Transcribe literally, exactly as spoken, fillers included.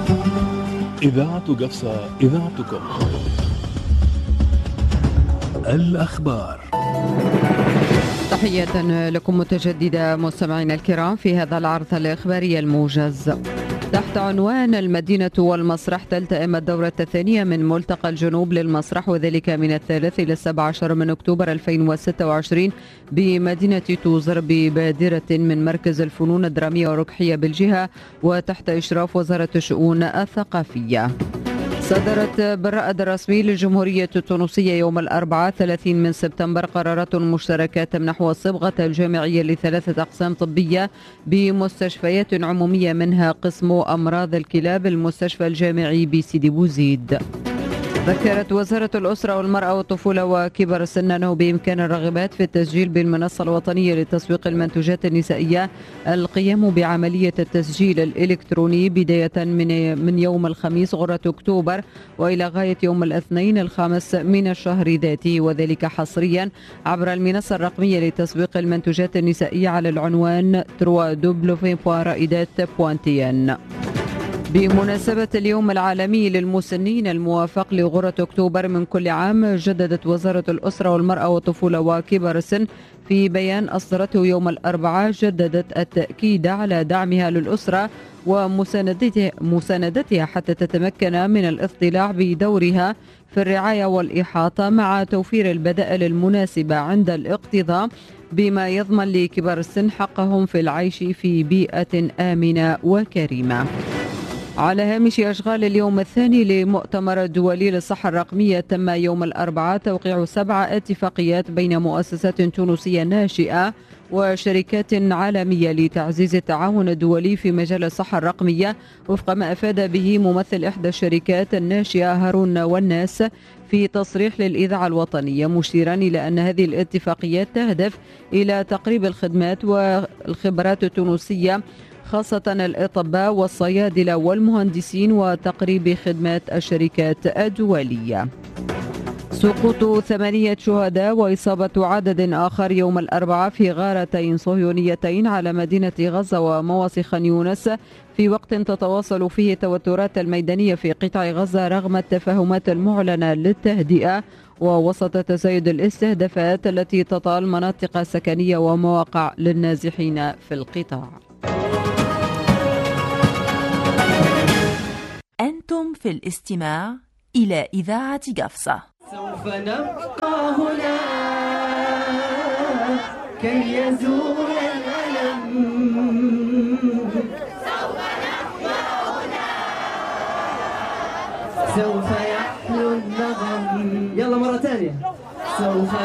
إذاعة قفصة، إذاعتكم. الأخبار. تحية لكم متجددة مستمعينا الكرام في هذا العرض الإخباري الموجز. تحت عنوان المدينة والمسرح تلتئم الدورة الثانية من ملتقى الجنوب للمسرح، وذلك من الثالث إلى السابع عشر من أكتوبر ألفين وستة وعشرين بمدينة توزر ببادرة من مركز الفنون الدرامية والركحية بالجهة وتحت إشراف وزارة الشؤون الثقافية. صدرت بالرائد الرسمي للجمهورية التونسية يوم الأربعاء ثلاثين من سبتمبر قرارات مشتركة تمنح الصبغة الجامعية لثلاثة أقسام طبية بمستشفيات عمومية، منها قسم أمراض الكلاب المستشفى الجامعي بسيدي بوزيد. ذكرت وزارة الأسرة والمرأة والطفولة وكبر السن أنه بإمكان الراغبات في التسجيل بالمنصة الوطنية لتسويق المنتوجات النسائية القيام بعملية التسجيل الإلكتروني بداية من من يوم الخميس غرة أكتوبر وإلى غاية يوم الاثنين الخامس من الشهر ذاته، وذلك حصريا عبر المنصة الرقمية لتسويق المنتوجات النسائية على العنوان دبليو دبليو دبليو دوت رائدات دوت تي إن. بمناسبة اليوم العالمي للمسنين الموافق لغرة أكتوبر من كل عام، جددت وزارة الأسرة والمرأة والطفولة وكبر السن في بيان أصدرته يوم الأربعاء، جددت التأكيد على دعمها للأسرة ومساندتها مساندتها حتى تتمكن من الاطلاع بدورها في الرعاية والإحاطة مع توفير البدائل المناسبة عند الاقتضاء، بما يضمن لكبار السن حقهم في العيش في بيئة آمنة وكريمة. على هامش أشغال اليوم الثاني لمؤتمر الدولي للصحة الرقمية، تم يوم الأربعاء توقيع سبع اتفاقيات بين مؤسسات تونسية ناشئة وشركات عالمية لتعزيز التعاون الدولي في مجال الصحة الرقمية، وفق ما أفاد به ممثل إحدى الشركات الناشئة هارون والناس في تصريح للإذاعة الوطنية، مشيرا إلى أن هذه الاتفاقيات تهدف إلى تقريب الخدمات والخبرات التونسية خاصة الأطباء والصيادلة والمهندسين وتقريب خدمات الشركات الدولية. سقوط ثمانية شهداء وإصابة عدد آخر يوم الأربعاء في غارتين صهيونيتين على مدينة غزة ومواصي خان يونس، في وقت تتواصل فيه التوترات الميدانية في قطاع غزة رغم التفاهمات المعلنة للتهدئة، ووسط تزايد الاستهدافات التي تطال مناطق سكنية ومواقع للنازحين في القطاع. أنتم في الاستماع إلى إذاعة قفصة. سوف نبقى هنا كي يزول الألم، سوف نبقى هنا سوف يحلو النغم. يلا مرة ثانية. سوف